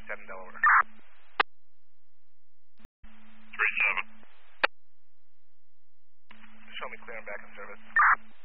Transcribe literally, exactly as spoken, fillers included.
seven Delaware. three seven. Show me clear and back in service.